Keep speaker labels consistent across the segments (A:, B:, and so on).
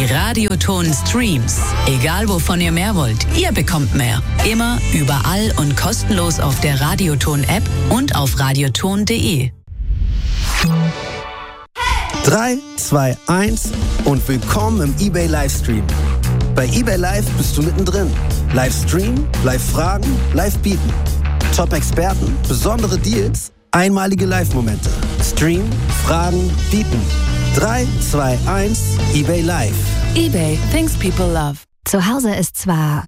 A: Radioton Streams. Egal wovon ihr mehr wollt, ihr bekommt mehr. Immer, überall und kostenlos auf der Radioton-App und auf radioton.de.
B: 3, 2, 1 und willkommen im eBay Livestream. Bei eBay Live bist du mittendrin. Livestream, Live-Fragen, Live-Bieten. Top-Experten, besondere Deals, einmalige Live-Momente. Stream, Fragen, Bieten. 3, 2, 1, eBay Live.
A: eBay, things people love.
C: Zu Hause ist zwar...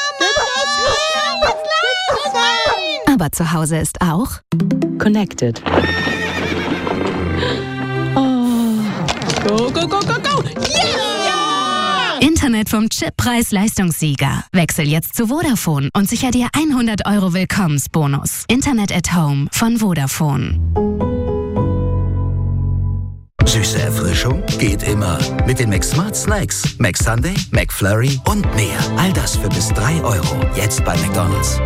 C: Aber zu Hause ist auch...
A: Connected.
D: Go, go, go, go, go!
C: Yeah! Internet vom Chip-Preis-Leistungssieger. Wechsel jetzt zu Vodafone und sicher dir 100 € Willkommensbonus. Internet at Home von Vodafone.
E: Süße Erfrischung geht immer. Mit den McSmart Snacks. McSunday, McFlurry und mehr. All das für bis 3 €. Jetzt bei McDonald's.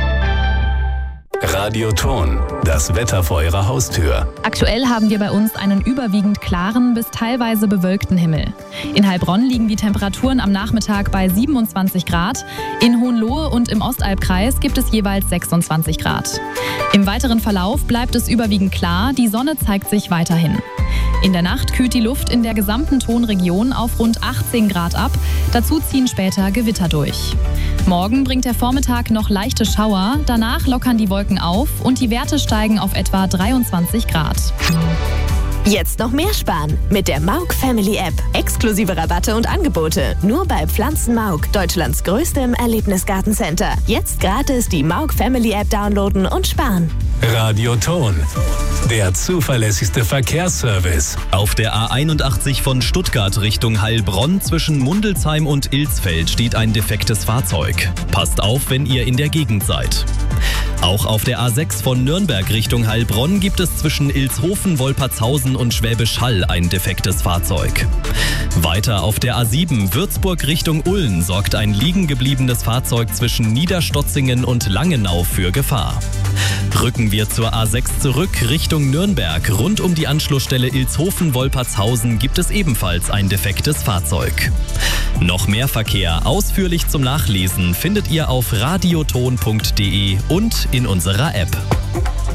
F: Radioton, das Wetter vor Ihrer Haustür.
D: Aktuell haben wir bei uns einen überwiegend klaren bis teilweise bewölkten Himmel. In Heilbronn liegen die Temperaturen am Nachmittag bei 27 Grad. In Hohenlohe und im Ostalbkreis gibt es jeweils 26 Grad. Im weiteren Verlauf bleibt es überwiegend klar, die Sonne zeigt sich weiterhin. In der Nacht kühlt die Luft in der gesamten Tonregion auf rund 18 Grad ab. Dazu ziehen später Gewitter durch. Morgen bringt der Vormittag noch leichte Schauer, danach lockern die Wolken auf und die Werte steigen auf etwa 23 Grad.
G: Jetzt noch mehr sparen mit der Mauk Family App. Exklusive Rabatte und Angebote. Nur bei Pflanzen Mauk, Deutschlands größtem Erlebnisgartencenter. Jetzt gratis die Mauk Family App downloaden und sparen.
F: Radioton, der zuverlässigste Verkehrsservice.
H: Auf der A81 von Stuttgart Richtung Heilbronn zwischen Mundelsheim und Ilsfeld steht ein defektes Fahrzeug. Passt auf, wenn ihr in der Gegend seid. Auch auf der A6 von Nürnberg Richtung Heilbronn gibt es zwischen Ilshofen, Wolpertshausen und Schwäbisch Hall ein defektes Fahrzeug. Weiter auf der A7 Würzburg Richtung Ulm sorgt ein liegen gebliebenes Fahrzeug zwischen Niederstotzingen und Langenau für Gefahr. Rücken wir zur A6 zurück Richtung Nürnberg. Rund um die Anschlussstelle Ilshofen-Wolpertshausen gibt es ebenfalls ein defektes Fahrzeug. Noch mehr Verkehr ausführlich zum Nachlesen findet ihr auf radioton.de und in unserer App.